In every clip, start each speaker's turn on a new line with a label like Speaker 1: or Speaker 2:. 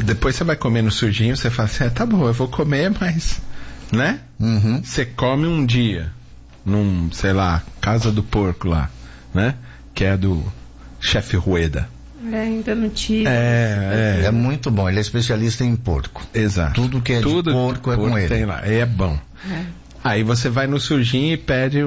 Speaker 1: Depois você vai comer no sujinho, você fala assim, tá bom, eu vou comer, mas, né? Você come um dia, sei lá, Casa do Porco lá, né? Que é do chefe Rueda.
Speaker 2: Ainda não tive.
Speaker 1: É
Speaker 3: muito bom, ele é especialista em porco.
Speaker 1: Exato.
Speaker 3: Tudo que é de porco é com ele.
Speaker 1: Tem lá, é bom. Aí você vai no sujinho e pede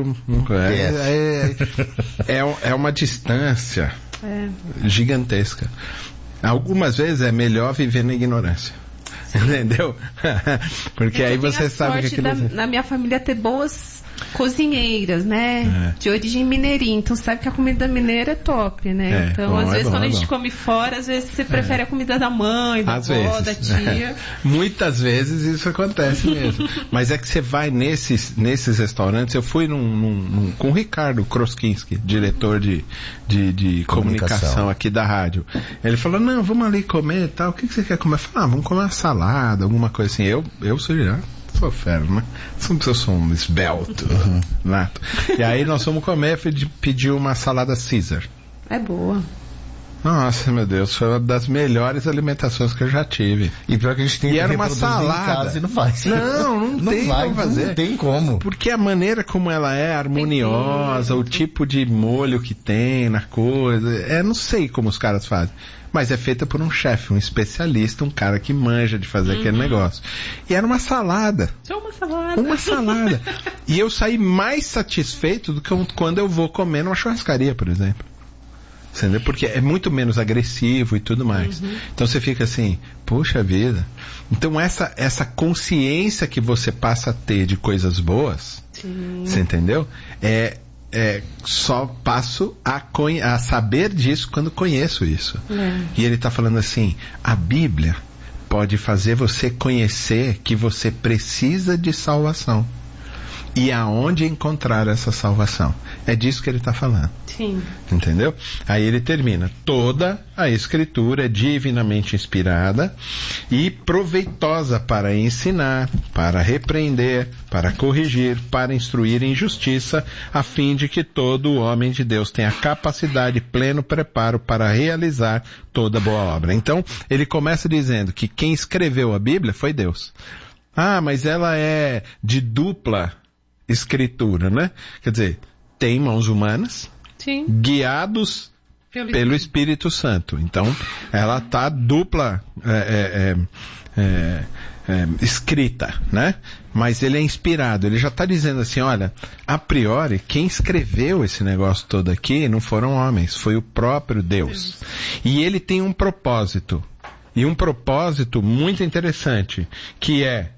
Speaker 1: é uma distância gigantesca. Algumas vezes é melhor viver na ignorância. Entendeu? Porque aí você sabe que aquilo...
Speaker 2: Na minha família ter boas cozinheiras, né? De origem mineirinha. Então sabe que a comida mineira é top, né? Então, às vezes, quando a gente come fora, às vezes você prefere a comida da mãe, da avó, da tia.
Speaker 1: Muitas vezes isso acontece mesmo. Mas é que você vai nesses restaurantes. Eu fui com o Ricardo Kroskinski, diretor de comunicação aqui da rádio. Ele falou, não, vamos ali comer e tal. O que você quer comer? Eu falei, vamos comer uma salada, alguma coisa assim. Eu sou já... sou fera, né? Eu sou um esbelto, nato. E aí nós fomos comer, pediu uma salada Caesar.
Speaker 2: É boa.
Speaker 1: Nossa, meu Deus, foi uma das melhores alimentações que eu já tive.
Speaker 3: E pior que a gente tem que
Speaker 1: era uma salada.
Speaker 3: Em casa e não faz.
Speaker 1: Não tem como fazer.
Speaker 3: Não tem como.
Speaker 1: Porque a maneira como ela é harmoniosa, o tipo de molho que tem na coisa, não sei como os caras fazem. Mas é feita por um chefe, um especialista, um cara que manja de fazer aquele negócio. E era uma salada.
Speaker 2: Só uma salada.
Speaker 1: Uma salada. E eu saí mais satisfeito do que quando eu vou comer numa churrascaria, por exemplo. Entendeu? Porque é muito menos agressivo e tudo mais. Então você fica assim, puxa vida. Então essa consciência que você passa a ter de coisas boas, você entendeu? Só passo a saber disso quando conheço isso. E ele está falando assim, a Bíblia pode fazer você conhecer que você precisa de salvação e aonde encontrar essa salvação. É disso que ele está falando.
Speaker 2: Sim.
Speaker 1: Entendeu? Aí ele termina, toda a Escritura é divinamente inspirada e proveitosa para ensinar, para repreender, para corrigir, para instruir em justiça, a fim de que todo homem de Deus tenha capacidade e pleno preparo para realizar toda boa obra. Então, ele começa dizendo que quem escreveu a Bíblia foi Deus. Mas ela é de dupla escritura, né? Quer dizer, tem mãos humanas, guiados pelo Espírito Santo. Então, ela está dupla escrita, né? Mas ele é inspirado. Ele já está dizendo assim, olha, a priori, quem escreveu esse negócio todo aqui não foram homens, foi o próprio Deus. E ele tem um propósito. E um propósito muito interessante, que é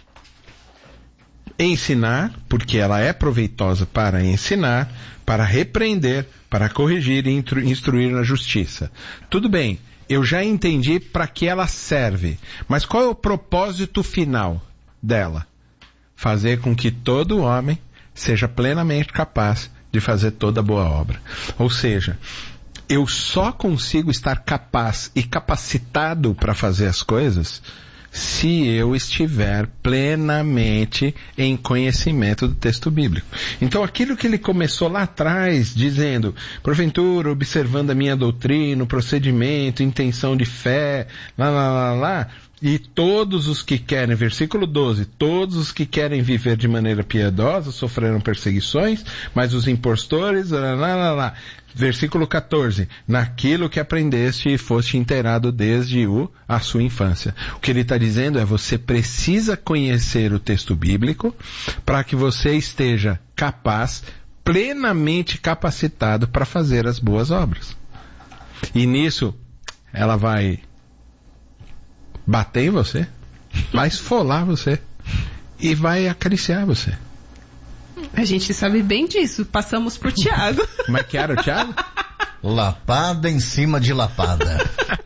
Speaker 1: ensinar, porque ela é proveitosa para ensinar, para repreender, para corrigir e instruir na justiça. Tudo bem, eu já entendi para que ela serve, mas qual é o propósito final dela? Fazer com que todo homem seja plenamente capaz de fazer toda boa obra. Ou seja, eu só consigo estar capaz e capacitado para fazer as coisas se eu estiver plenamente em conhecimento do texto bíblico. Então aquilo que ele começou lá atrás, dizendo, porventura, observando a minha doutrina, o procedimento, intenção de fé, e todos os que querem, versículo 12, todos os que querem viver de maneira piedosa sofrerão perseguições, mas os impostores, versículo 14, naquilo que aprendeste e foste inteirado desde a sua infância. O que ele está dizendo é, você precisa conhecer o texto bíblico para que você esteja capaz, plenamente capacitado para fazer as boas obras. E nisso, ela vai bater em você, vai esfolar você e vai acariciar você.
Speaker 2: A gente sabe bem disso, passamos por Tiago.
Speaker 1: Como é que era o Tiago?
Speaker 3: Lapada em cima de lapada.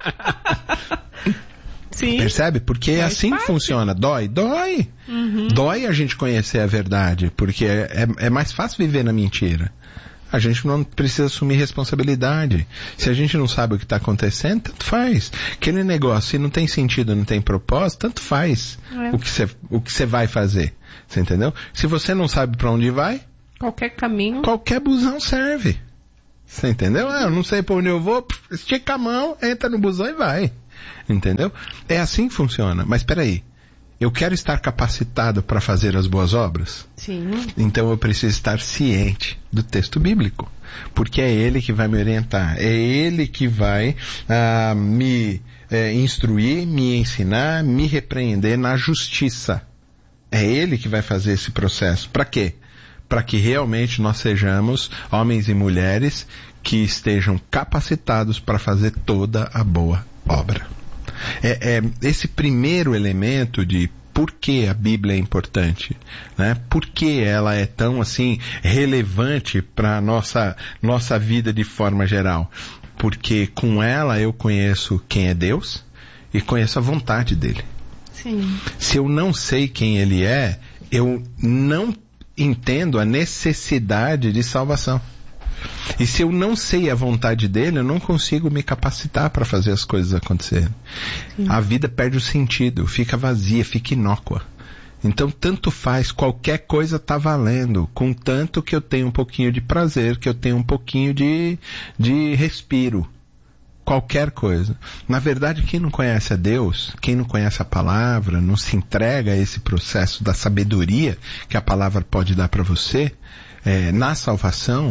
Speaker 2: Sim.
Speaker 1: Percebe? Porque é assim que funciona. Dói. Dói a gente conhecer a verdade, porque é mais fácil viver na mentira. A gente não precisa assumir responsabilidade. Se a gente não sabe o que está acontecendo, tanto faz. Aquele negócio, se não tem sentido, não tem propósito, tanto faz o que você vai fazer. Você entendeu? Se você não sabe para onde vai,
Speaker 2: qualquer caminho,
Speaker 1: qualquer busão serve. Você entendeu? Eu não sei para onde eu vou, estica a mão, entra no busão e vai. Entendeu? É assim que funciona. Mas espera aí. Eu quero estar capacitado para fazer as boas obras?
Speaker 2: Sim.
Speaker 1: Então eu preciso estar ciente do texto bíblico. Porque é ele que vai me orientar. É ele que vai me instruir, me ensinar, me repreender na justiça. É ele que vai fazer esse processo. Para quê? Para que realmente nós sejamos homens e mulheres que estejam capacitados para fazer toda a boa obra. Esse primeiro elemento de por que a Bíblia é importante, né? Por que ela é tão assim relevante para a nossa vida de forma geral? Porque com ela eu conheço quem é Deus e conheço a vontade dele.
Speaker 2: Sim.
Speaker 1: Se eu não sei quem ele é, eu não entendo a necessidade de salvação. E se eu não sei a vontade dele, eu não consigo me capacitar para fazer as coisas acontecerem. A vida perde o sentido, fica vazia, fica inócua. Então, tanto faz, qualquer coisa está valendo, contanto que eu tenha um pouquinho de prazer, que eu tenha um pouquinho de respiro. Qualquer coisa. Na verdade, quem não conhece a Deus, quem não conhece a palavra, não se entrega a esse processo da sabedoria que a palavra pode dar para você, na salvação,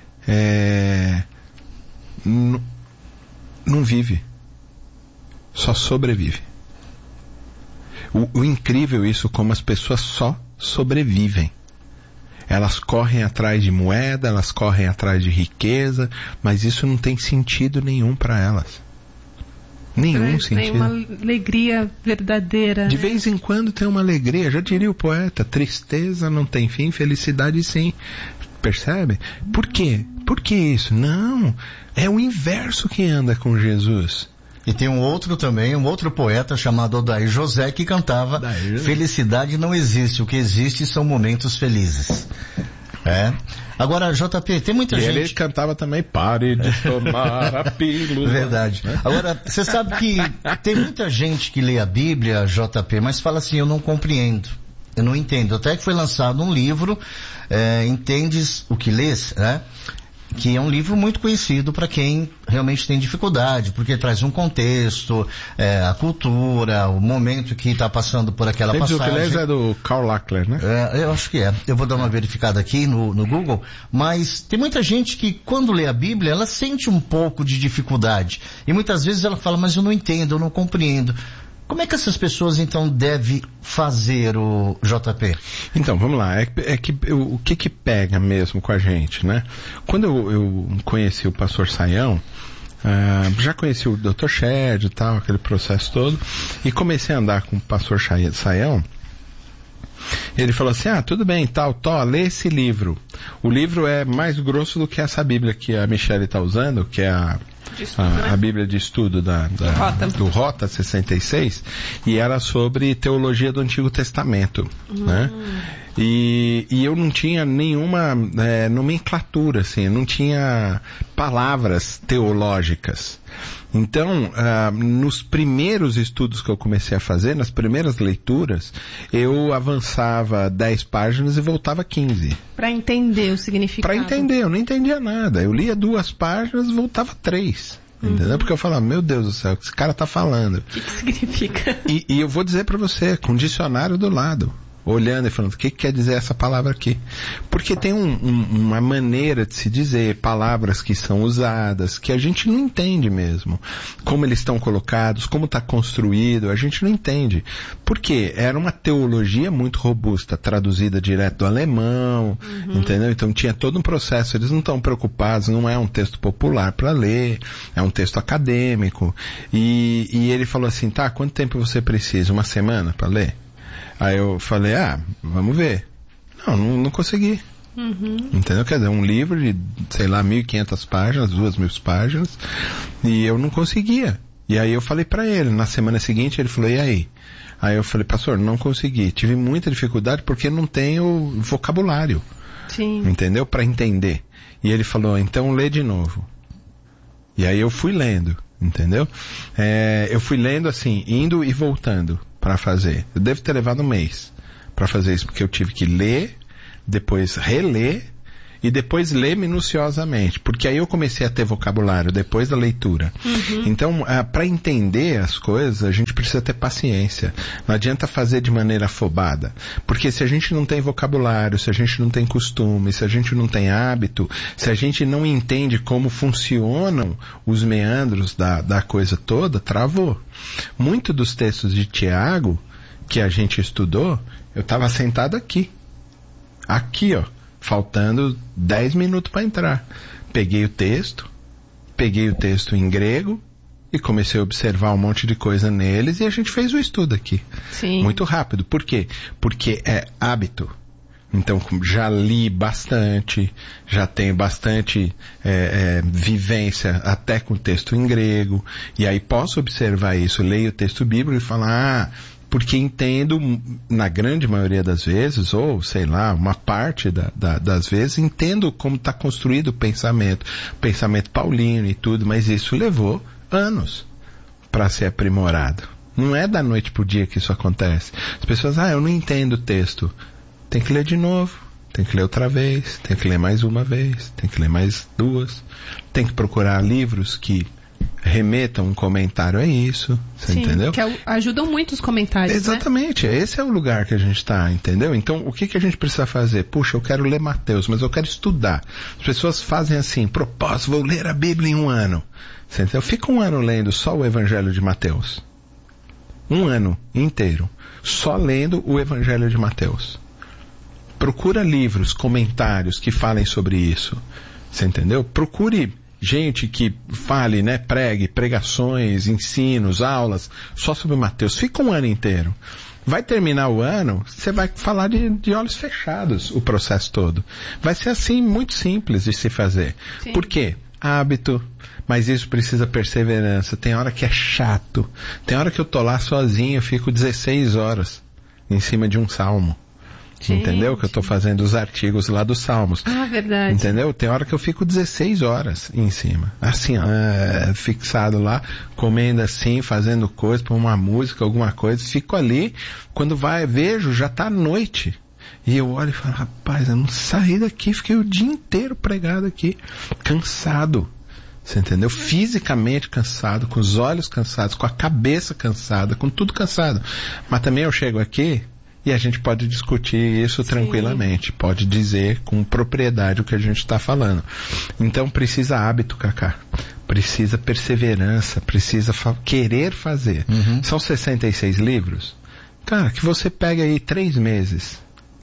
Speaker 1: não vive. Só sobrevive. O incrível isso, como as pessoas só sobrevivem. Elas correm atrás de moeda, elas correm atrás de riqueza, mas isso não tem sentido nenhum para elas. Nenhum sentido.
Speaker 2: Tem uma alegria verdadeira.
Speaker 1: De vez em quando tem uma alegria, já diria o poeta, tristeza não tem fim, felicidade sim. Percebe? Por quê? Por que isso? Não, é o inverso que anda com Jesus.
Speaker 3: E tem um outro poeta chamado Odair José, que cantava Felicidade não existe, o que existe são momentos felizes. Agora, JP, tem muita gente...
Speaker 1: ele cantava também, pare de tomar a pílula.
Speaker 3: Verdade. Agora, você sabe que tem muita gente que lê a Bíblia, JP, mas fala assim, eu não compreendo. Eu não entendo. Até que foi lançado um livro, Entendes o que lês, né? Que é um livro muito conhecido para quem realmente tem dificuldade, porque traz um contexto, a cultura, o momento que está passando por aquela passagem.
Speaker 1: O que lês é do Karl Lackler, né?
Speaker 3: Eu acho que é. Eu vou dar uma verificada aqui no Google, mas tem muita gente que quando lê a Bíblia, ela sente um pouco de dificuldade. E muitas vezes ela fala, mas eu não entendo, eu não compreendo. Como é que essas pessoas, então, devem fazer, o JP?
Speaker 1: Então, vamos lá. O que pega mesmo com a gente, né? Quando eu conheci o pastor Saião, já conheci o Dr. Shed e tal, aquele processo todo, e comecei a andar com o pastor Saião. Ele falou assim, tudo bem, lê esse livro. O livro é mais grosso do que essa Bíblia que a Michelle está usando, que é a Bíblia de estudo do Rota 66, e era sobre teologia do Antigo Testamento, né? E eu não tinha nenhuma nomenclatura, assim, não tinha palavras teológicas. Então, nos primeiros estudos que eu comecei a fazer, nas primeiras leituras, eu avançava 10 páginas e voltava 15.
Speaker 2: Para entender o significado.
Speaker 1: Para entender, eu não entendia nada. Eu lia 2 páginas e voltava 3. Entendeu? Porque eu falava, meu Deus do céu, o que esse cara tá falando?
Speaker 2: O que significa?
Speaker 1: E eu vou dizer para você, com um dicionário do lado. Olhando e falando, o que quer dizer essa palavra aqui? Porque tem uma maneira de se dizer, palavras que são usadas, que a gente não entende mesmo. Como eles estão colocados, como está construído, a gente não entende. Por quê? Era uma teologia muito robusta, traduzida direto do alemão, entendeu? Então tinha todo um processo, eles não estão preocupados, não é um texto popular para ler, é um texto acadêmico. E ele falou assim, quanto tempo você precisa? 1 semana para ler? Aí eu falei, vamos ver. Não consegui. Entendeu? Quer dizer, um livro de, 1.500 páginas, 2.000 páginas, e eu não conseguia. E aí eu falei pra ele, na semana seguinte ele falou, e aí? Aí eu falei, pastor, não consegui. Tive muita dificuldade porque não tenho vocabulário.
Speaker 2: Sim.
Speaker 1: Entendeu? Pra entender. E ele falou, então lê de novo. E aí eu fui lendo, entendeu? Eu fui lendo assim, indo e voltando para fazer. Eu devo ter levado 1 mês para fazer isso, porque eu tive que ler, depois reler e depois ler minuciosamente, porque aí eu comecei a ter vocabulário depois da leitura. Então, para entender as coisas, a gente precisa ter paciência. Não adianta fazer de maneira afobada, porque se a gente não tem vocabulário, se a gente não tem costume, se a gente não tem hábito, se a gente não entende como funcionam os meandros da coisa toda, travou. Muito dos textos de Tiago que a gente estudou, eu estava sentado aqui, ó, faltando 10 minutos para entrar. Peguei o texto em grego e comecei a observar um monte de coisa neles e a gente fez o estudo aqui.
Speaker 2: Sim.
Speaker 1: Muito rápido. Por quê? Porque é hábito. Então, já li bastante, já tenho bastante vivência até com o texto em grego, e aí posso observar isso, leio o texto bíblico e falar, porque entendo, na grande maioria das vezes, ou sei lá, uma parte das vezes, entendo como está construído o pensamento paulino e tudo, mas isso levou anos para ser aprimorado. Não é da noite pro dia que isso acontece. As pessoas, eu não entendo o texto. Tem que ler de novo, tem que ler outra vez, tem que ler mais uma vez, tem que ler mais duas, tem que procurar livros que remetam um comentário a isso, você entendeu?
Speaker 2: Que ajudam muito os comentários,
Speaker 1: exatamente, né? Esse é o lugar que a gente está, entendeu? Então, o que a gente precisa fazer? Puxa, eu quero ler Mateus, mas eu quero estudar. As pessoas fazem assim, propósito, vou ler a Bíblia em 1 ano. Você entendeu? Fica 1 ano lendo só o Evangelho de Mateus. 1 ano inteiro, só lendo o Evangelho de Mateus. Procura livros, comentários que falem sobre isso. Você entendeu? Procure gente que fale, né, pregue, pregações, ensinos, aulas, só sobre Mateus. Fica 1 ano inteiro. Vai terminar o ano, você vai falar de olhos fechados o processo todo. Vai ser assim, muito simples de se fazer.
Speaker 2: Sim.
Speaker 1: Por quê? Hábito, mas isso precisa perseverança. Tem hora que é chato. Tem hora que eu tô lá sozinho, eu fico 16 horas em cima de um salmo. Gente. Entendeu? Que eu tô fazendo os artigos lá dos Salmos.
Speaker 2: Verdade.
Speaker 1: Entendeu? Tem hora que eu fico 16 horas em cima. Assim, ó, fixado lá, comendo assim, fazendo coisa, põe uma música, alguma coisa. Fico ali, quando vejo, já tá à noite. E eu olho e falo, rapaz, eu não saí daqui, fiquei o dia inteiro pregado aqui, cansado. Você entendeu? Fisicamente cansado, com os olhos cansados, com a cabeça cansada, com tudo cansado. Mas também eu chego aqui e a gente pode discutir isso tranquilamente, pode dizer com propriedade o que a gente está falando. Então precisa hábito, Cacá. Precisa perseverança, precisa querer fazer. São 66 livros. Cara, que você pega aí 3 meses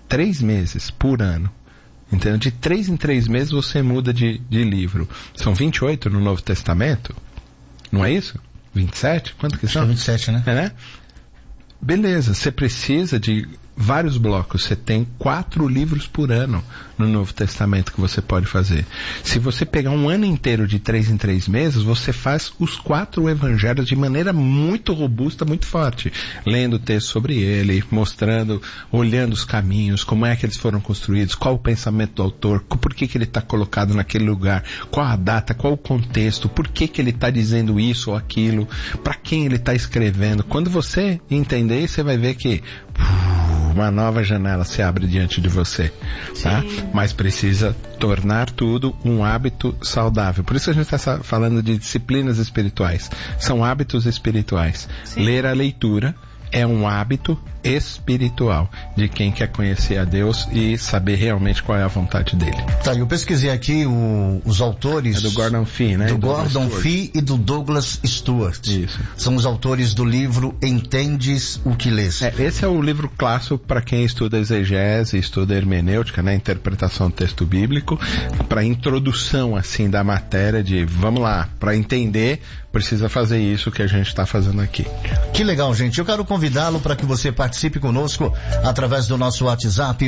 Speaker 1: por ano. Entendeu? De 3 em 3 meses você muda de livro. São 28 no Novo Testamento? Não é isso? 27? Quanto que são?
Speaker 3: 27, né?
Speaker 1: Né? Beleza, você precisa de vários blocos. Você tem 4 livros por ano no Novo Testamento que você pode fazer. Se você pegar um ano inteiro de 3 em 3 meses, você faz os 4 evangelhos de maneira muito robusta, muito forte. Lendo o texto sobre ele, mostrando, olhando os caminhos, como é que eles foram construídos, qual o pensamento do autor, por que ele está colocado naquele lugar, qual a data, qual o contexto, por que ele está dizendo isso ou aquilo, para quem ele está escrevendo. Quando você entender, você vai ver que uma nova janela se abre diante de você, tá? Mas precisa tornar tudo um hábito saudável. Por isso a gente está falando de disciplinas espirituais. São hábitos espirituais.
Speaker 2: Sim.
Speaker 1: Ler a leitura é um hábito espiritual de quem quer conhecer a Deus e saber realmente qual é a vontade dele.
Speaker 3: Tá, eu pesquisei aqui os autores...
Speaker 1: É do Gordon Fee, né?
Speaker 3: Do Gordon Fee e do Douglas Stuart.
Speaker 1: Isso.
Speaker 3: São os autores do livro Entendes o que Lês.
Speaker 1: Esse é o livro clássico para quem estuda exegese, estuda hermenêutica, né? Interpretação do texto bíblico, para introdução, assim, da matéria de, vamos lá, para entender, precisa fazer isso que a gente está fazendo aqui.
Speaker 3: Que legal, gente. Eu quero convidá-lo para que você participe conosco através do nosso WhatsApp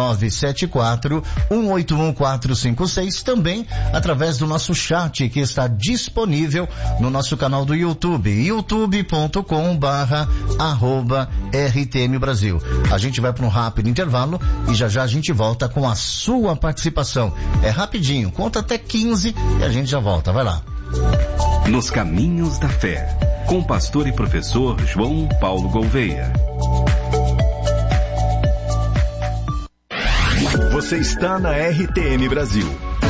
Speaker 3: 11974-181456, também através do nosso chat que está disponível no nosso canal do YouTube, youtube.com/RTM Brasil. A gente vai para um rápido intervalo e já a gente volta com a sua participação. É rapidinho, conta até 15 e a gente já volta. Vai lá.
Speaker 4: Nos Caminhos da Fé, com o pastor e professor João Paulo Gouveia.
Speaker 5: Você está na RTM Brasil.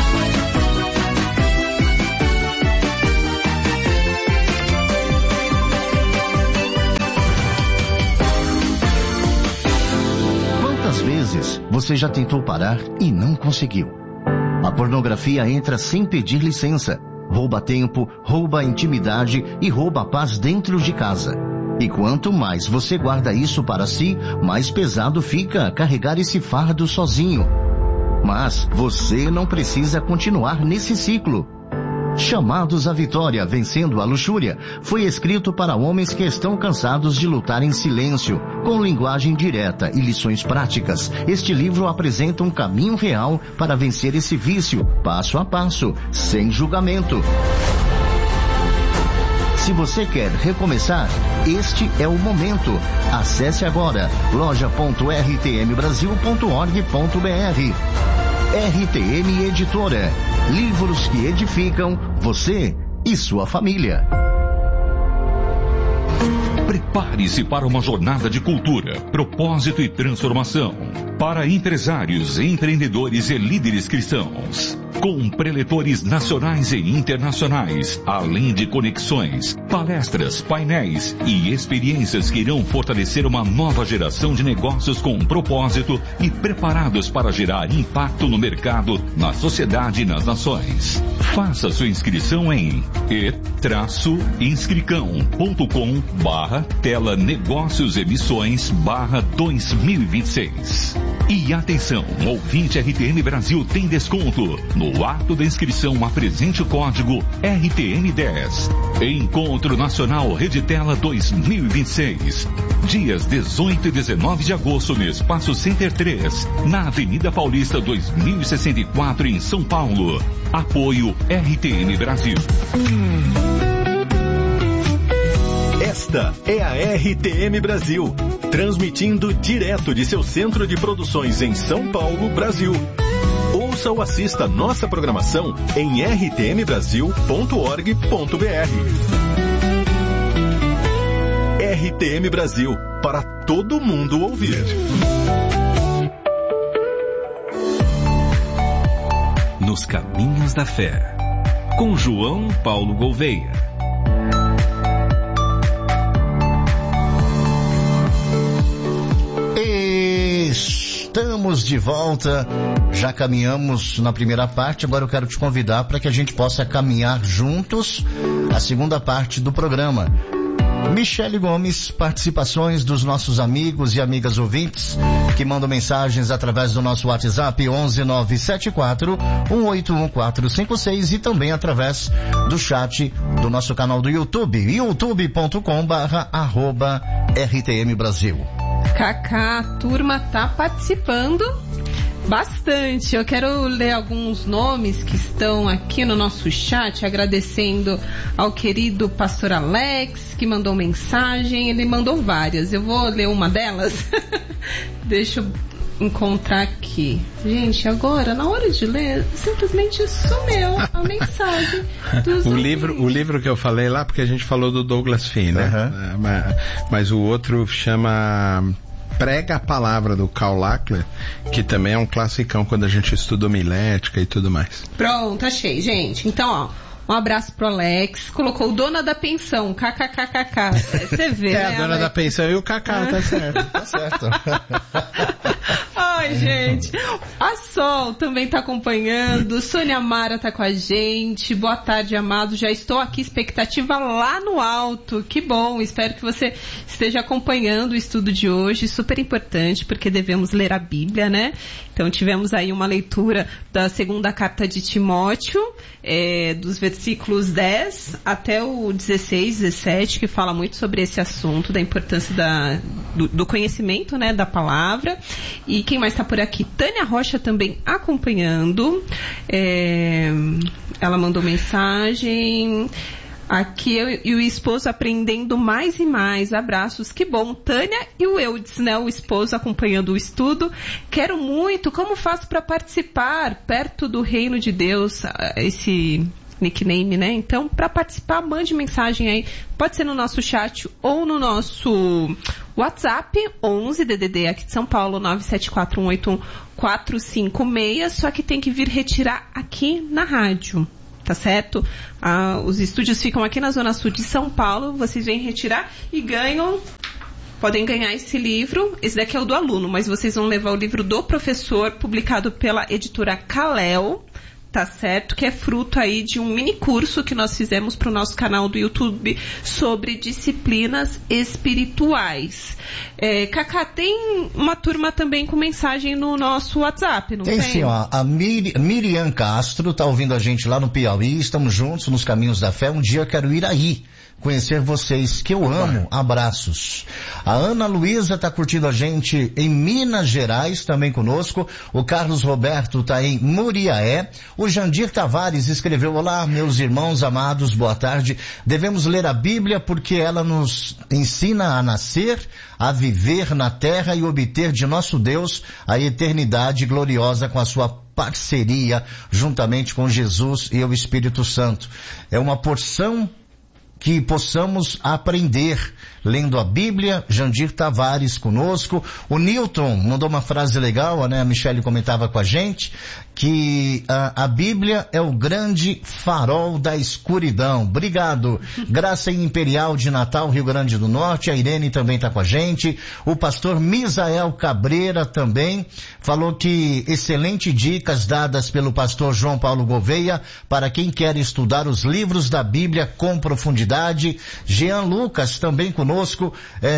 Speaker 3: Quantas vezes você já tentou parar e não conseguiu? A pornografia entra sem pedir licença, rouba tempo, rouba a intimidade e rouba a paz dentro de casa. E quanto mais você guarda isso para si, mais pesado fica carregar esse fardo sozinho. Mas você não precisa continuar nesse ciclo. Chamados à Vitória, Vencendo a Luxúria, foi escrito para homens que estão cansados de lutar em silêncio, com linguagem direta e lições práticas. Este livro apresenta um caminho real para vencer esse vício, passo a passo, sem julgamento. Se você quer recomeçar, este é o momento. Acesse agora loja.rtmbrasil.org.br. RTM Editora. Livros que edificam você e sua família.
Speaker 6: Prepare-se para uma jornada de cultura, propósito e transformação. Para empresários, empreendedores e líderes cristãos. Com preletores nacionais e internacionais, além de conexões, palestras, painéis e experiências que irão fortalecer uma nova geração de negócios com propósito e preparados para gerar impacto no mercado, na sociedade e nas nações. Faça sua inscrição em e-inscricão.com/tela negócios emissões /2026. E atenção, ouvinte RTM Brasil tem desconto. No ato da inscrição, apresente o código RTM10. Encontro Nacional Reditela 2026. Dias 18 e 19 de agosto no Espaço Center 3, na Avenida Paulista 2064 em São Paulo. Apoio RTM Brasil.
Speaker 5: Esta é a RTM Brasil, transmitindo direto de seu centro de produções em São Paulo, Brasil. Ouça ou assista nossa programação em rtmbrasil.org.br. RTM Brasil, para todo mundo ouvir.
Speaker 4: Nos Caminhos da Fé, com João Paulo Gouveia.
Speaker 3: Estamos de volta, já caminhamos na primeira parte, agora eu quero te convidar para que a gente possa caminhar juntos a segunda parte do programa. Michele Gomes, participações dos nossos amigos e amigas ouvintes que mandam mensagens através do nosso WhatsApp 11974-181456 e também através do chat do nosso canal do YouTube, youtube.com/RTM Brasil.
Speaker 2: Cacá, a turma tá participando bastante. Eu quero ler alguns nomes que estão aqui no nosso chat, agradecendo ao querido pastor Alex, que mandou mensagem. Ele mandou várias. Eu vou ler uma delas. Deixa eu encontrar aqui. Gente, agora, na hora de ler, simplesmente sumiu a mensagem dos
Speaker 1: o livro que eu falei lá, porque a gente falou do Douglas Finn, né? Uhum. Mas o outro chama Prega a Palavra, do Karl Lachler, que também é um classicão quando a gente estuda homilética e tudo mais.
Speaker 2: Pronto, achei, gente. Então, ó, um abraço pro Alex. Colocou dona da pensão, kkkk. Você vê, né,
Speaker 1: a dona
Speaker 2: Alex?
Speaker 1: Da pensão e o Kaká, tá certo. Tá certo.
Speaker 2: Ai, gente. A Sol também tá acompanhando. Sônia Mara tá com a gente. Boa tarde, amado. Já estou aqui, expectativa lá no alto. Que bom. Espero que você esteja acompanhando o estudo de hoje. Super importante, porque devemos ler a Bíblia, né? Então, tivemos aí uma leitura da segunda carta de Timóteo, dos versículos 10 até o 16, 17, que fala muito sobre esse assunto, da importância do conhecimento, né, da palavra. E quem mais está por aqui? Tânia Rocha também acompanhando. Ela mandou mensagem. Aqui eu e o esposo aprendendo mais e mais. Abraços, que bom. Tânia e o Eudes, né? O esposo acompanhando o estudo. Quero muito. Como faço para participar perto do reino de Deus? nickname, né? Então, para participar, mande mensagem aí. Pode ser no nosso chat ou no nosso WhatsApp, 11 DDD aqui de São Paulo, 974181456. Só que tem que vir retirar aqui na rádio. Tá certo? Os estúdios ficam aqui na Zona Sul de São Paulo. Vocês vêm retirar e podem ganhar esse livro. Esse daqui é o do aluno, mas vocês vão levar o livro do professor, publicado pela editora Kalel, tá certo? Que é fruto aí de um mini curso que nós fizemos para o nosso canal do YouTube sobre disciplinas espirituais. Cacá, tem uma turma também com mensagem no nosso WhatsApp, não tem?
Speaker 3: Tem sim, ó. A Miriam Castro tá ouvindo a gente lá no Piauí. Estamos juntos nos Caminhos da Fé. Um dia eu quero ir aí conhecer vocês, que eu amo. Abraços. A Ana Luísa tá curtindo a gente em Minas Gerais, também conosco. O Carlos Roberto tá em Muriaé. O Jandir Tavares escreveu: olá, meus irmãos amados, boa tarde. Devemos ler a Bíblia porque ela nos ensina a nascer, a viver na terra e obter de nosso Deus a eternidade gloriosa com a sua parceria juntamente com Jesus e o Espírito Santo. É uma porção que possamos aprender lendo a Bíblia. Jandir Tavares conosco. O Newton mandou uma frase legal, né? A Michele comentava com a gente que a Bíblia é o grande farol da escuridão. Obrigado. Graça Imperial de Natal, Rio Grande do Norte. A Irene também está com a gente. O pastor Misael Cabreira também falou que excelentes dicas dadas pelo pastor João Paulo Gouveia para quem quer estudar os livros da Bíblia com profundidade. Jean Lucas também conosco.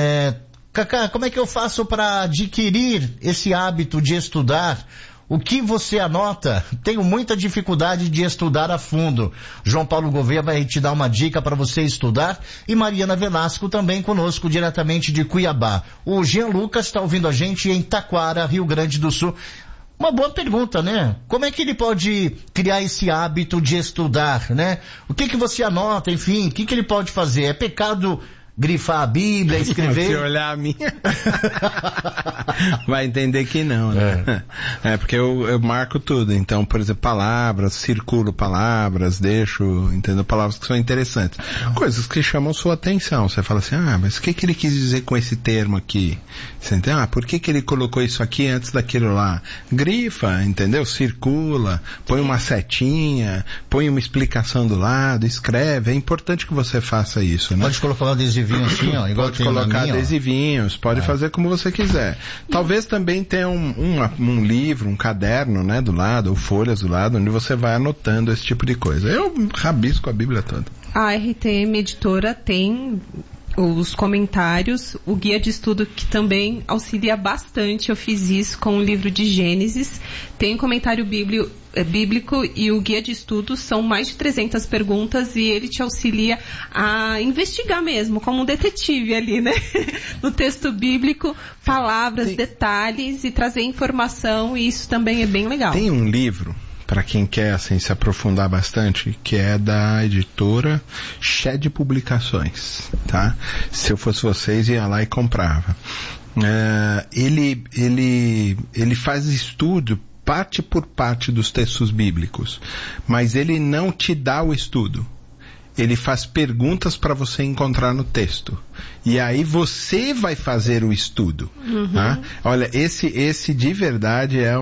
Speaker 3: Cacá, como é que eu faço para adquirir esse hábito de estudar? O que você anota? Tenho muita dificuldade de estudar a fundo. João Paulo Gouveia vai te dar uma dica para você estudar. E Mariana Velasco também conosco, diretamente de Cuiabá. O Jean Lucas está ouvindo a gente em Taquara, Rio Grande do Sul. Uma boa pergunta, né? Como é que ele pode criar esse hábito de estudar, né? O que você anota, enfim, o que ele pode fazer? É pecado grifar a Bíblia, escrever?
Speaker 1: Se olhar a minha, vai entender que não, né? Porque eu marco tudo. Então, por exemplo, palavras, circulo palavras, deixo, entendeu? Palavras que são interessantes. Coisas que chamam sua atenção. Você fala assim, mas o que ele quis dizer com esse termo aqui? Você entende? Por que ele colocou isso aqui antes daquilo lá? Grifa, entendeu? Circula, põe uma setinha, põe uma explicação do lado, escreve. É importante que você faça isso, né?
Speaker 3: Pode colocar um adesivinho assim, ó, igual
Speaker 1: pode colocar adesivinhos, pode fazer como você quiser. Talvez também tenha um livro, um caderno, né, do lado, ou folhas do lado, onde você vai anotando esse tipo de coisa. Eu rabisco a Bíblia toda.
Speaker 2: A RTM Editora tem os comentários, o guia de estudo que também auxilia bastante. Eu fiz isso com o livro de Gênesis. Tem um comentário bíblico e o guia de estudo são mais de 300 perguntas e ele te auxilia a investigar mesmo, como um detetive ali, né? No texto bíblico, palavras, detalhes e trazer informação, e isso também é bem legal.
Speaker 1: Tem um livro para quem quer assim, se aprofundar bastante, que é da editora Shed Publicações, tá? Se eu fosse vocês, ia lá e comprava. Ele faz estudo parte por parte dos textos bíblicos, mas ele não te dá o estudo. Ele faz perguntas para você encontrar no texto. E aí você vai fazer o estudo. Tá? Olha, esse de verdade é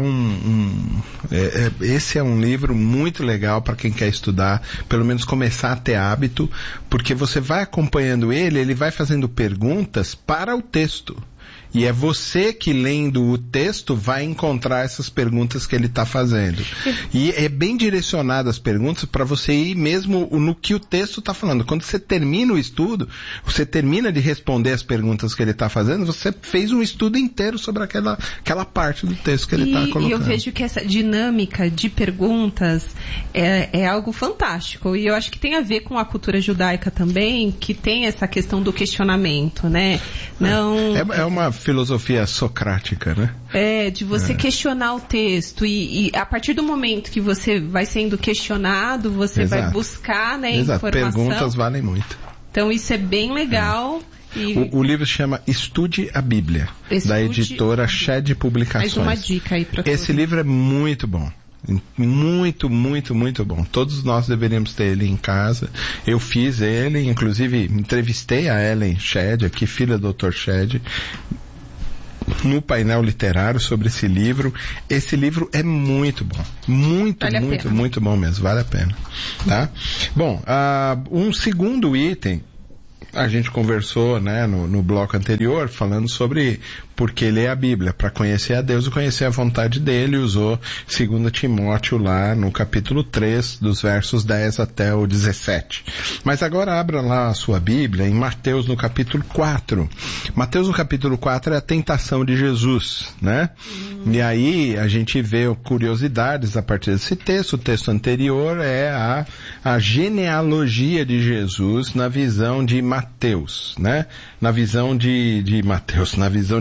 Speaker 1: esse é um livro muito legal para quem quer estudar, pelo menos começar a ter hábito, porque você vai acompanhando ele vai fazendo perguntas para o texto. E é você que, lendo o texto, vai encontrar essas perguntas que ele está fazendo. E é bem direcionado as perguntas para você ir mesmo no que o texto está falando. Quando você termina o estudo, você termina de responder as perguntas que ele está fazendo, você fez um estudo inteiro sobre aquela parte do texto que ele está colocando.
Speaker 2: E eu vejo que essa dinâmica de perguntas é algo fantástico. E eu acho que tem a ver com a cultura judaica também, que tem essa questão do questionamento, né?
Speaker 1: É uma filosofia socrática, né?
Speaker 2: De você questionar o texto e a partir do momento que você vai sendo questionado, você vai buscar, né, informação.
Speaker 1: Perguntas valem muito.
Speaker 2: Então isso é bem legal.
Speaker 1: O livro se chama Estude a Bíblia, da editora Shed Publicações.
Speaker 2: Mais uma dica aí para todos.
Speaker 1: Esse livro é muito bom. Muito, muito, muito bom. Todos nós deveríamos ter ele em casa. Eu fiz ele, inclusive entrevistei a Ellen Shedd, aqui, filha do Dr. Shedd, no painel literário sobre esse livro. Esse livro é muito bom. Muito, vale muito, muito bom mesmo. Vale a pena. Tá? Bom, um segundo item, a gente conversou, né, no bloco anterior, falando sobre por que ler a Bíblia, para conhecer a Deus e conhecer a vontade dele. Usou 2 Timóteo lá no capítulo 3, dos versos 10 até o 17. Mas agora abra lá a sua Bíblia em Mateus no capítulo 4. Mateus no capítulo 4 é a tentação de Jesus, né? E aí a gente vê curiosidades a partir desse texto. O texto anterior é a genealogia de Jesus na visão de Mateus, né? Na visão de Mateus,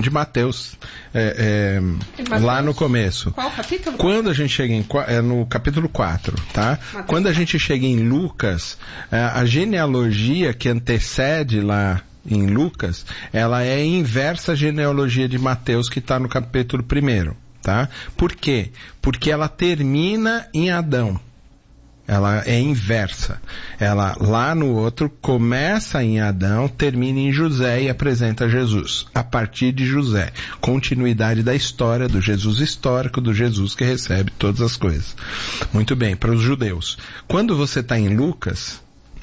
Speaker 1: lá no começo.
Speaker 2: Qual capítulo?
Speaker 1: Quando a gente chega no capítulo 4, tá? Mateus. Quando a gente chega em Lucas, a genealogia que antecede lá em Lucas, ela é inversa à genealogia de Mateus que está no capítulo 1, tá? Por quê? Porque ela termina em Adão. Ela é inversa. Ela, lá no outro, começa em Adão, termina em José e apresenta Jesus. A partir de José. Continuidade da história, do Jesus histórico, do Jesus que recebe todas as coisas. Muito bem, para os judeus. Quando você está em Lucas,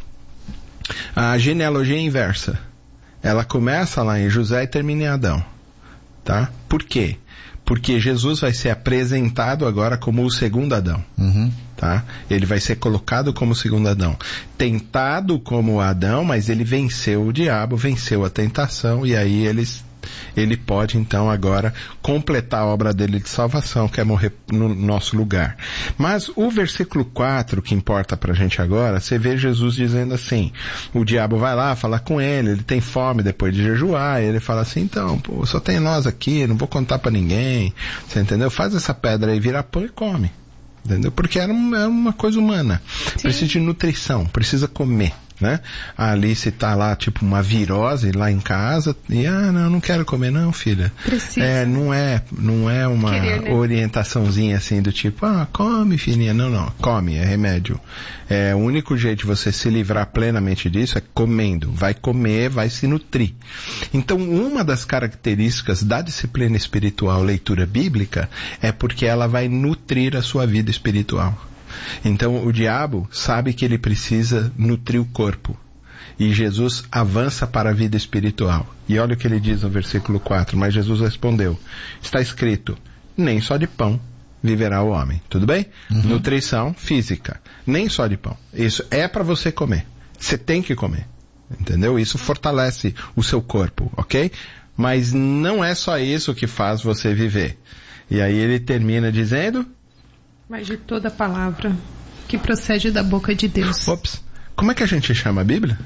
Speaker 1: a genealogia é inversa. Ela começa lá em José e termina em Adão. Tá? Por quê? Porque Jesus vai ser apresentado agora como o segundo Adão. Tá? Ele vai ser colocado como o segundo Adão. Tentado como Adão, mas ele venceu o diabo, venceu a tentação, e aí ele pode então agora completar a obra dele de salvação, que é morrer no nosso lugar. Mas o versículo 4 que importa pra gente agora, você vê Jesus dizendo assim, o diabo vai lá falar com ele tem fome depois de jejuar, e ele fala assim, então, pô, só tem nós aqui, não vou contar pra ninguém, você entendeu? Faz essa pedra aí virar pão e come. Entendeu? Porque era uma coisa humana. Sim. Precisa de nutrição, precisa comer, né? A Alice tá lá, tipo, uma virose lá em casa, e, não quero comer não, filha.
Speaker 2: Precisa.
Speaker 1: Não é uma querer, né? Orientaçãozinha assim do tipo, come, filhinha. Não, come, é remédio. O único jeito de você se livrar plenamente disso é comendo. Vai comer, vai se nutrir. Então, uma das características da disciplina espiritual, leitura bíblica, é porque ela vai nutrir a sua vida espiritual. Então, o diabo sabe que ele precisa nutrir o corpo. E Jesus avança para a vida espiritual. E olha o que ele diz no versículo 4. Mas Jesus respondeu, está escrito, nem só de pão viverá o homem. Tudo bem? Nutrição física. Nem só de pão. Isso é para você comer. Você tem que comer. Entendeu? Isso fortalece o seu corpo, ok? Mas não é só isso que faz você viver. E aí ele termina dizendo...
Speaker 2: Mas de toda palavra que procede da boca de Deus.
Speaker 1: Ops. Como é que a gente chama a Bíblia?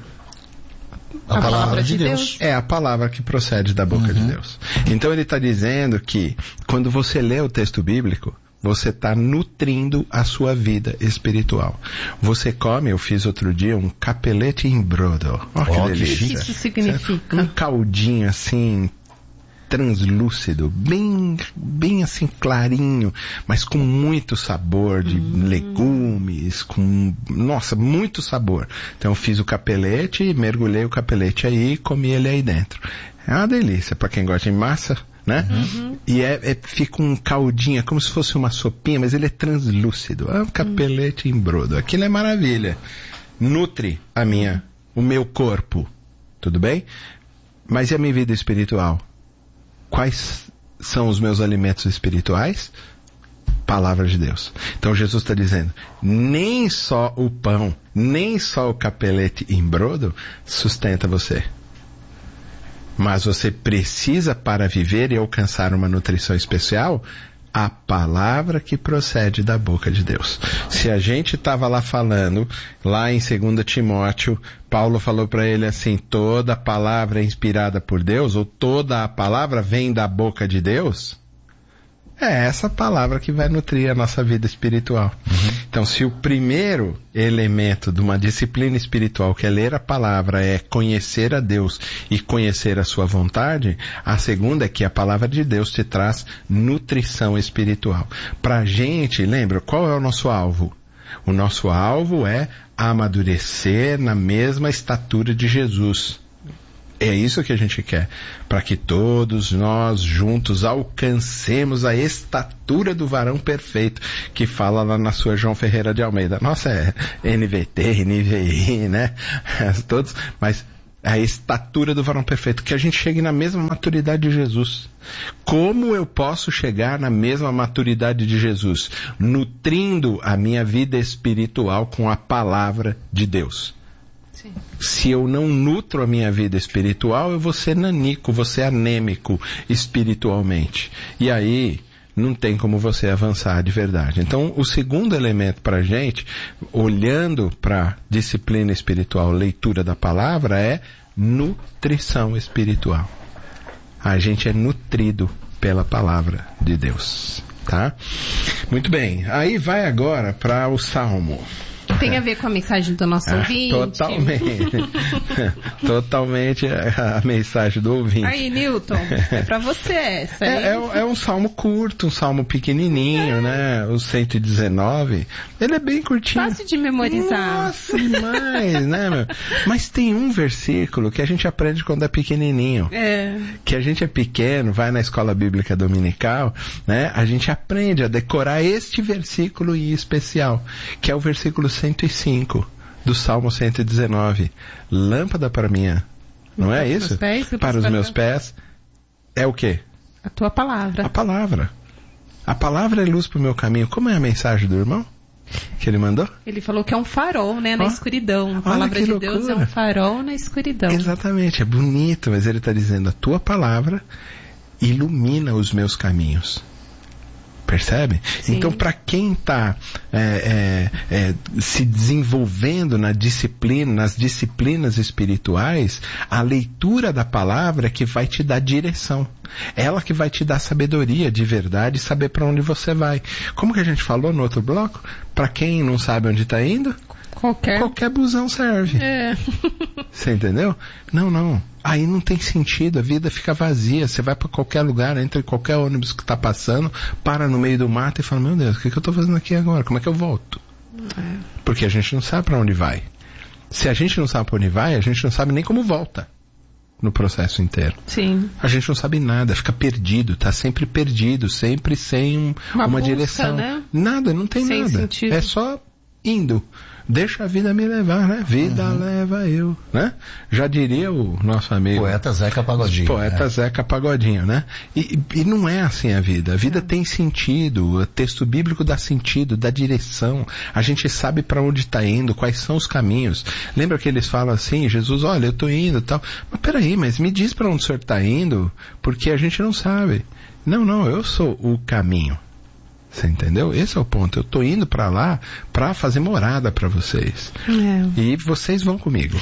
Speaker 3: A palavra de Deus.
Speaker 1: É a palavra que procede da boca de Deus. Então ele está dizendo que quando você lê o texto bíblico, você está nutrindo a sua vida espiritual. Você come, eu fiz outro dia, um capelete em brodo. Olha que delícia.
Speaker 2: O que isso significa?
Speaker 1: Um caldinho assim... translúcido, bem assim clarinho, mas com muito sabor de legumes, nossa, muito sabor. Então eu fiz o capelete, mergulhei o capelete aí e comi ele aí dentro. É uma delícia para quem gosta de massa, né? E fica um caldinho, é como se fosse uma sopinha, mas ele é translúcido. É um capelete em brodo. Aquilo é maravilha. Nutre o meu corpo. Tudo bem? Mas e a minha vida espiritual? Quais são os meus alimentos espirituais? Palavra de Deus. Então Jesus está dizendo, nem só o pão, nem só o capelete em brodo sustenta você. Mas você precisa, para viver e alcançar uma nutrição especial, a palavra que procede da boca de Deus. Se a gente estava lá falando, lá em 2 Timóteo, Paulo falou para ele assim, toda palavra é inspirada por Deus, ou toda a palavra vem da boca de Deus, É essa palavra que vai nutrir a nossa vida espiritual. Então, se o primeiro elemento de uma disciplina espiritual, que é ler a palavra, é conhecer a Deus e conhecer a sua vontade, a segunda é que a palavra de Deus te traz nutrição espiritual. Pra gente, lembra, qual é o nosso alvo? O nosso alvo é amadurecer na mesma estatura de Jesus. É isso que a gente quer, para que todos nós juntos alcancemos a estatura do varão perfeito, que fala lá na sua João Ferreira de Almeida. Nossa, é NVT, NVI, né? Todos, mas a estatura do varão perfeito, que a gente chegue na mesma maturidade de Jesus. Como eu posso chegar na mesma maturidade de Jesus? Nutrindo a minha vida espiritual com a palavra de Deus. Sim. Se eu não nutro a minha vida espiritual, eu vou ser nanico, vou ser anêmico espiritualmente. E aí, não tem como você avançar de verdade. Então, o segundo elemento para a gente, olhando para a disciplina espiritual, leitura da palavra, é nutrição espiritual. A gente é nutrido pela palavra de Deus, tá? Muito bem. Aí vai agora para o Salmo.
Speaker 2: Tem a ver com a mensagem do nosso ouvinte?
Speaker 1: Totalmente a mensagem do ouvinte.
Speaker 2: Aí, Newton, é pra você essa.
Speaker 1: É um salmo curto, um salmo pequenininho, né? O 119. Ele é bem curtinho.
Speaker 2: Fácil de memorizar.
Speaker 1: Nossa, demais, né, meu? Mas tem um versículo que a gente aprende quando é pequenininho. Que a gente é pequeno, vai na escola bíblica dominical, né? A gente aprende a decorar este versículo em especial, que é o versículo 105 do Salmo 119. Lâmpada para minha, não é isso? Para os meus pés. É o quê?
Speaker 2: A tua palavra.
Speaker 1: A palavra. A palavra é luz para o meu caminho. Como é a mensagem do irmão que ele mandou?
Speaker 2: Ele falou que é um farol, né? Na escuridão. A palavra de Deus é um farol na escuridão.
Speaker 1: Exatamente. É bonito, mas ele está dizendo: a tua palavra ilumina os meus caminhos. Percebe? Sim. Então, para quem está se desenvolvendo nas disciplinas espirituais, a leitura da palavra é que vai te dar direção. Ela que vai te dar sabedoria de verdade e saber para onde você vai. Como que a gente falou no outro bloco? Para quem não sabe onde está indo, qualquer busão serve. Você entendeu? Não. Aí não tem sentido, a vida fica vazia. Você vai para qualquer lugar, entra em qualquer ônibus que está passando, para no meio do mato e fala: meu Deus, o que eu estou fazendo aqui agora? Como é que eu volto? Porque a gente não sabe para onde vai. Se a gente não sabe para onde vai, a gente não sabe nem como volta no processo inteiro.
Speaker 2: Sim.
Speaker 1: A gente não sabe nada, fica perdido, está sempre perdido, sempre sem uma busca, direção. Né? Nada, não tem sem nada. Sentido. É só indo. Deixa a vida me levar, né? Vida leva eu, né? Já diria o nosso amigo
Speaker 3: Poeta Zeca Pagodinho.
Speaker 1: Zeca Pagodinho, né? E não é assim a vida. A vida tem sentido. O texto bíblico dá sentido, dá direção. A gente sabe para onde está indo, quais são os caminhos. Lembra que eles falam assim: Jesus, olha, eu estou indo e tal. Mas peraí, mas me diz para onde o senhor está indo, porque a gente não sabe. Não, eu sou o caminho. Você entendeu? Esse é o ponto. Eu estou indo para lá para fazer morada para vocês. E vocês vão comigo.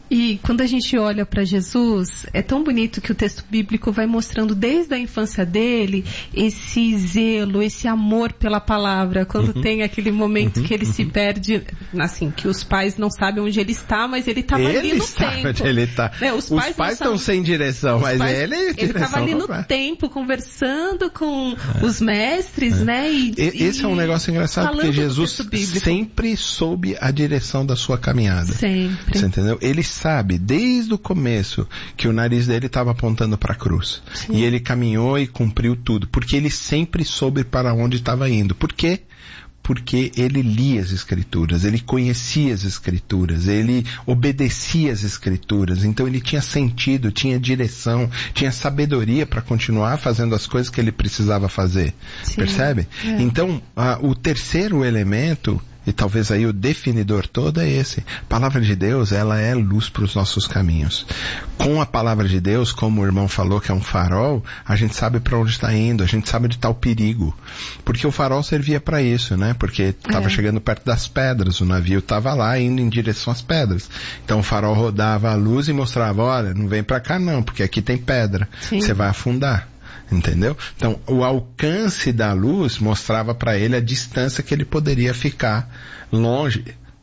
Speaker 2: E quando a gente olha para Jesus, é tão bonito que o texto bíblico vai mostrando desde a infância dele esse zelo, esse amor pela palavra. Quando tem aquele momento que ele se perde, assim, que os pais não sabem onde ele está, mas ele estava ali no tempo.
Speaker 1: Onde ele tá.
Speaker 2: Os pais estão
Speaker 1: sem direção, mas ele
Speaker 2: estava ali no tempo, conversando com os mestres, né?
Speaker 1: Esse é um negócio engraçado, porque Jesus sempre soube a direção da sua caminhada.
Speaker 2: Sempre.
Speaker 1: Você entendeu? Ele sabe, desde o começo, que o nariz dele estava apontando para a cruz. Sim. E ele caminhou e cumpriu tudo, porque ele sempre soube para onde estava indo. Por quê? Porque ele lia as Escrituras, ele conhecia as Escrituras, ele obedecia as Escrituras, então ele tinha sentido, tinha direção, tinha sabedoria para continuar fazendo as coisas que ele precisava fazer. Sim. Percebe? Então, o terceiro elemento, e talvez aí o definidor todo, é esse. A palavra de Deus, ela é luz para os nossos caminhos. Com a palavra de Deus, como o irmão falou, que é um farol, a gente sabe para onde está indo, a gente sabe onde está o perigo. Porque o farol servia para isso, né? Porque estava chegando perto das pedras, o navio estava lá, indo em direção às pedras. Então o farol rodava a luz e mostrava: olha, não vem para cá não, porque aqui tem pedra. Sim. Você vai afundar. entendeu? Então, o alcance da luz mostrava para ele a distância que ele poderia ficar longe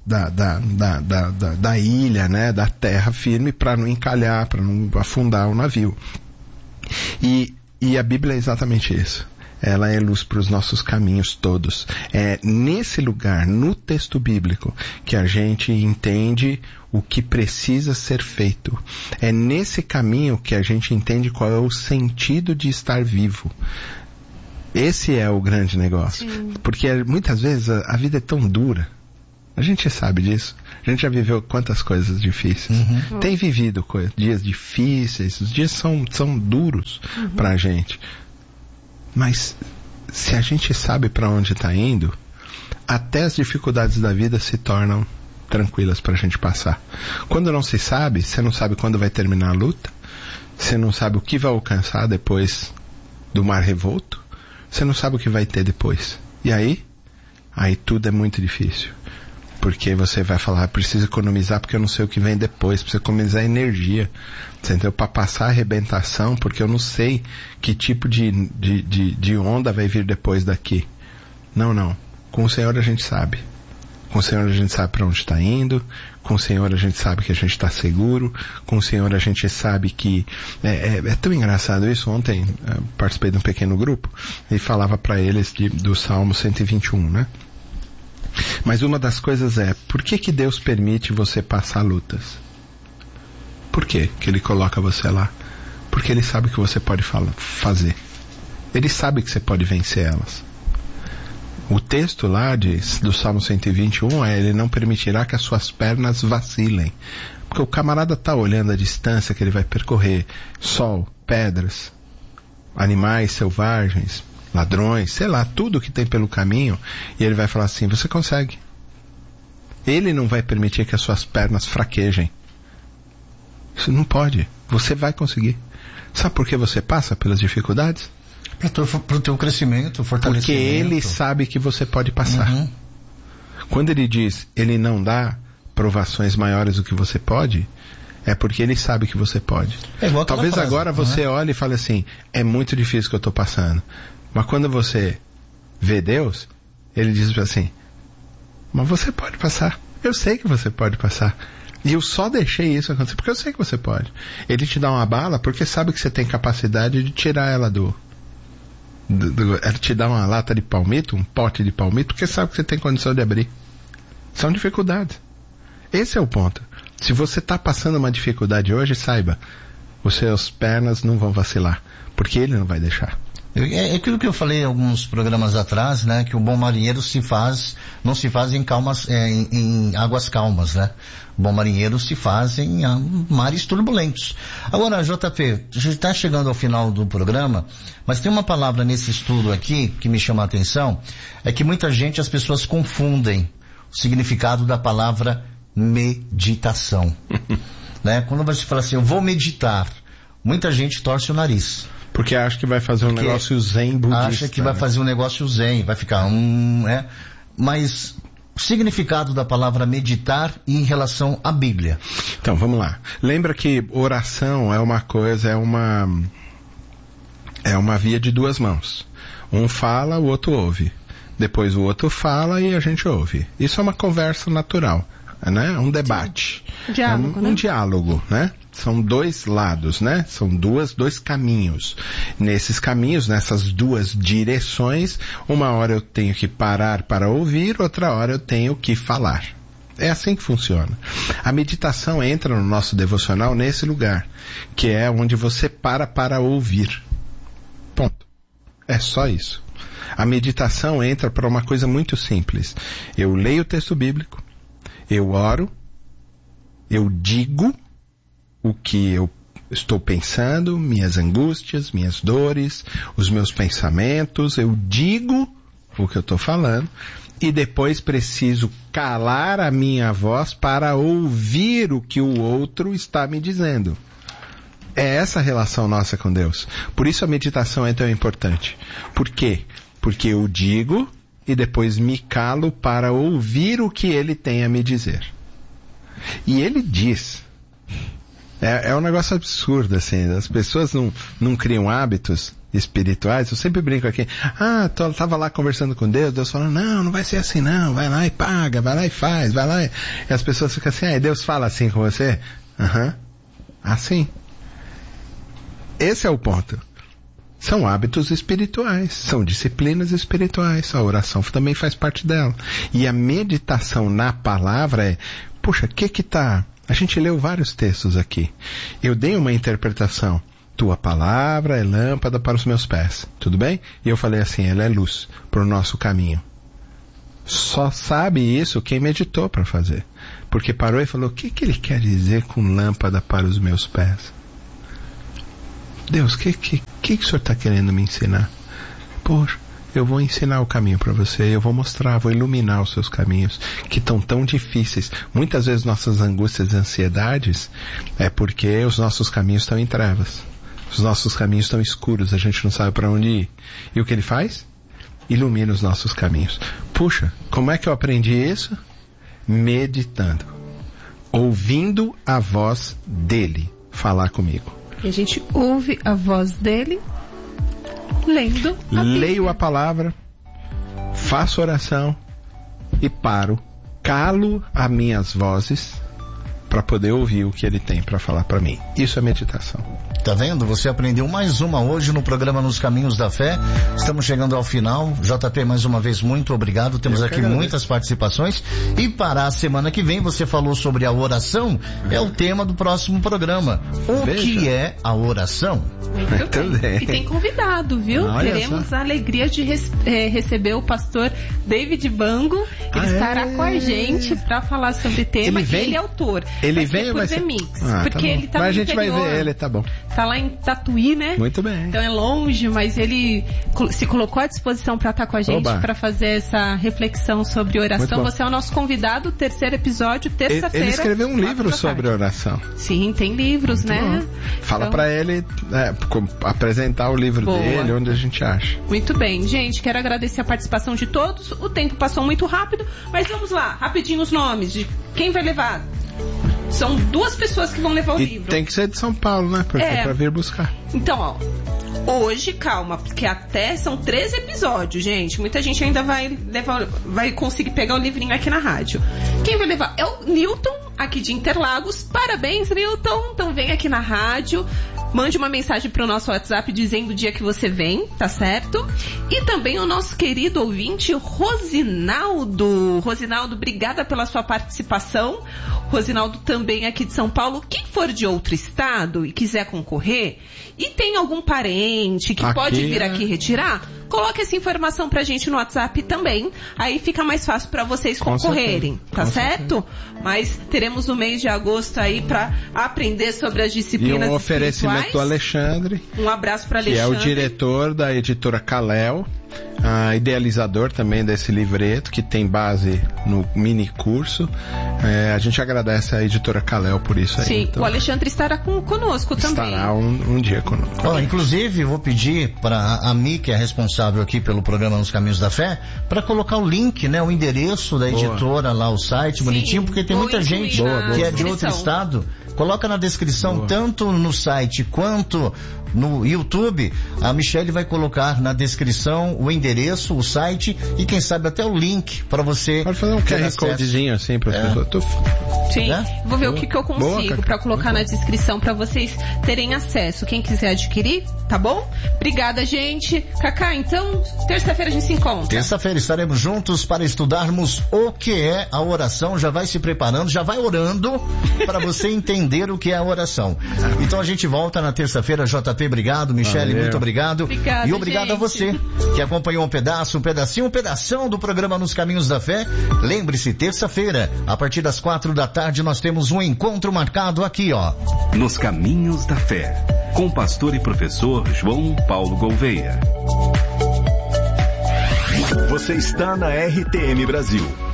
Speaker 1: da ilha, né, da terra firme, para não encalhar, para não afundar o navio. E a Bíblia é exatamente isso. Ela é luz para os nossos caminhos todos. É nesse lugar, no texto bíblico, que a gente entende o que precisa ser feito. É nesse caminho que a gente entende qual é o sentido de estar vivo. Esse é o grande negócio. Sim. Porque muitas vezes a vida é tão dura. A gente sabe disso. A gente já viveu quantas coisas difíceis. Uhum. Tem vivido dias difíceis. Os dias são duros pra gente. Mas se a gente sabe para onde está indo, até as dificuldades da vida se tornam tranquilas para a gente passar. Quando não se sabe, você não sabe quando vai terminar a luta, você não sabe o que vai alcançar depois do mar revolto, você não sabe o que vai ter depois. E aí tudo é muito difícil. Porque você vai falar, preciso economizar porque eu não sei o que vem depois, preciso economizar energia, entendeu? Para passar a arrebentação, porque eu não sei que tipo de onda vai vir depois daqui. Não. Com o Senhor a gente sabe. Com o Senhor a gente sabe para onde está indo, com o Senhor a gente sabe que a gente está seguro, com o Senhor a gente sabe que... É tão engraçado isso. Ontem participei de um pequeno grupo e falava para eles do Salmo 121, né? Mas uma das coisas é, por que Deus permite você passar lutas? Por que Ele coloca você lá? Porque Ele sabe que você pode fazer. Ele sabe que você pode vencer elas. O texto lá do Salmo 121 é: Ele não permitirá que as suas pernas vacilem. Porque o camarada está olhando a distância que ele vai percorrer. Sol, pedras, animais selvagens, ladrões, sei lá, tudo que tem pelo caminho, e ele vai falar assim, você consegue. Ele não vai permitir que as suas pernas fraquejem. Isso não pode. Você vai conseguir. Sabe por que você passa pelas dificuldades?
Speaker 3: Para o teu crescimento, fortalecimento.
Speaker 1: Porque ele sabe que você pode passar. Uhum. Quando ele diz, ele não dá provações maiores do que você pode, é porque ele sabe que você pode. Talvez frase, agora você olhe e fale assim, é muito difícil que eu estou passando. Mas quando você vê Deus, ele diz assim, mas você pode passar. Eu sei que você pode passar. E eu só deixei isso acontecer porque eu sei que você pode. Ele te dá uma bala porque sabe que você tem capacidade de tirar ela ele te dá uma lata de palmito, um pote de palmito, porque sabe que você tem condição de abrir. São dificuldades. Esse é o ponto. Se você está passando uma dificuldade hoje, saiba, os seus pernas não vão vacilar, porque ele não vai deixar.
Speaker 3: É aquilo que eu falei alguns programas atrás, né? Que o bom marinheiro não se faz em águas calmas, né? O bom marinheiro se faz em mares turbulentos. Agora, JP, a gente está chegando ao final do programa, mas tem uma palavra nesse estudo aqui que me chama a atenção, é que as pessoas confundem o significado da palavra meditação. Né? Quando você fala assim, eu vou meditar, muita gente torce o nariz.
Speaker 1: Porque acha que vai fazer um negócio zen budista.
Speaker 3: Acha que vai fazer um negócio zen, vai ficar Mas o significado da palavra meditar em relação à Bíblia.
Speaker 1: Então, vamos lá. Lembra que oração é uma coisa, é uma via de duas mãos. Um fala, o outro ouve. Depois o outro fala e a gente ouve. Isso é uma conversa natural, né? Um debate.
Speaker 2: Diálogo,
Speaker 1: um diálogo, né? São dois lados, né? São dois caminhos. Nesses caminhos, nessas duas direções, uma hora eu tenho que parar para ouvir, outra hora eu tenho que falar. É assim que funciona. A meditação entra no nosso devocional nesse lugar, que é onde você para ouvir. Ponto. É só isso. A meditação entra para uma coisa muito simples. Eu leio o texto bíblico, eu oro, eu digo o que eu estou pensando, minhas angústias, minhas dores, os meus pensamentos, eu digo o que eu estou falando e depois preciso calar a minha voz para ouvir o que o outro está me dizendo. É essa a relação nossa com Deus. Por isso a meditação é tão importante. Por quê? Porque eu digo e depois me calo para ouvir o que ele tem a me dizer. E ele diz... É um negócio absurdo, assim. As pessoas não criam hábitos espirituais. Eu sempre brinco aqui. Tava lá conversando com Deus falando, não vai ser assim não. Vai lá e paga, vai lá e faz, vai lá. E as pessoas ficam assim, Deus fala assim com você? Assim. Esse é o ponto. São hábitos espirituais, são disciplinas espirituais. A oração também faz parte dela. E a meditação na palavra puxa, que tá... A gente leu vários textos aqui. Eu dei uma interpretação. Tua palavra é lâmpada para os meus pés. Tudo bem? E eu falei assim, ela é luz para o nosso caminho. Só sabe isso quem meditou para fazer. Porque parou e falou, o que ele quer dizer com lâmpada para os meus pés? Deus, o que o senhor está querendo me ensinar? Poxa, eu vou ensinar o caminho para você, eu vou mostrar, vou iluminar os seus caminhos, que estão tão difíceis. Muitas vezes nossas angústias e ansiedades é porque os nossos caminhos estão em trevas. Os nossos caminhos estão escuros, a gente não sabe para onde ir. E o que ele faz? Ilumina os nossos caminhos. Puxa, como é que eu aprendi isso? Meditando. Ouvindo a voz dele falar comigo.
Speaker 2: E a gente ouve a voz dele lendo a Bíblia.
Speaker 1: Leio a palavra, faço oração e paro, calo as minhas vozes para poder ouvir o que ele tem para falar para mim. Isso é meditação.
Speaker 3: Tá vendo? Você aprendeu mais uma hoje no programa Nos Caminhos da Fé. Estamos chegando ao final. JP, mais uma vez, muito obrigado. Temos aqui muitas participações. E para a semana que vem, você falou sobre a oração. É o tema do próximo programa. Que é a oração?
Speaker 2: Muito bem. E tem convidado, viu? Teremos a alegria de receber o pastor David Bango. Ele estará com a gente para falar sobre o tema. Ele é autor.
Speaker 1: Ele vem
Speaker 2: ou vai ser Mix? Porque ele tá
Speaker 1: no
Speaker 2: interior.
Speaker 1: Mas a gente vai ver ele, tá bom.
Speaker 2: Tá lá em Tatuí, né?
Speaker 1: Muito bem.
Speaker 2: Então é longe, mas ele se colocou à disposição para estar com a gente, para fazer essa reflexão sobre oração. Você é o nosso convidado, terceiro episódio, terça-feira.
Speaker 1: Ele escreveu um livro sobre oração.
Speaker 2: Sim, tem livros, muito né?
Speaker 1: Bom. Fala para ele apresentar o livro dele, onde a gente acha.
Speaker 2: Muito bem. Gente, quero agradecer a participação de todos. O tempo passou muito rápido, mas vamos lá, rapidinho os nomes de quem vai levar. São 2 pessoas que vão levar o livro.
Speaker 1: Tem que ser de São Paulo, né? Porque é pra vir buscar.
Speaker 2: Então, hoje, calma, porque até são 13 episódios, gente. Muita gente ainda vai conseguir pegar o livrinho aqui na rádio. Quem vai levar é o Newton, aqui de Interlagos. Parabéns, Newton. Então vem aqui na rádio. Mande uma mensagem pro nosso WhatsApp dizendo o dia que você vem, tá certo? E também o nosso querido ouvinte, Rosinaldo. Rosinaldo, obrigada pela sua participação. Rosinaldo também aqui de São Paulo. Quem for de outro estado e quiser concorrer, e tem algum parente que pode vir aqui retirar, coloque essa informação pra gente no WhatsApp também. Aí fica mais fácil pra vocês concorrerem, tá certo? Mas teremos no mês de agosto aí pra aprender sobre as disciplinas
Speaker 1: e um oferecimento do Alexandre.
Speaker 2: Um abraço para Alexandre.
Speaker 1: Que é o diretor da editora Kalel, idealizador também desse livreto, que tem base no mini curso. A gente agradece a editora Kalel por isso aí.
Speaker 2: Sim, então, o Alexandre estará conosco também.
Speaker 1: Estará um dia conosco.
Speaker 3: Inclusive, vou pedir para a Mi, que é responsável aqui pelo programa Nos Caminhos da Fé, para colocar o link, né, o endereço da editora lá, o site, bonitinho, porque tem muita gente que é de outro estado. Coloca na descrição, tanto no site quanto no YouTube. A Michelle vai colocar na descrição o endereço, o site e quem sabe até o link para você.
Speaker 1: Pode fazer um QR Codezinho assim para as pessoas.
Speaker 2: Sim, vou ver o que eu consigo para colocar na descrição para vocês terem acesso. Quem quiser adquirir, tá bom? Obrigada, gente. Cacá, então, terça-feira a gente se encontra.
Speaker 3: Terça-feira estaremos juntos para estudarmos o que é a oração. Já vai se preparando, já vai orando para você entender o que é a oração. Então a gente volta na terça-feira. JP, obrigado. Michele, muito obrigado.
Speaker 2: Obrigada,
Speaker 3: e obrigado a você que acompanhou um pedação do programa Nos Caminhos da Fé. Lembre-se, terça-feira, a partir das 4 da tarde, nós temos um encontro marcado aqui, ó.
Speaker 4: Nos Caminhos da Fé, com o pastor e professor João Paulo Gouveia.
Speaker 5: Você está na RTM Brasil.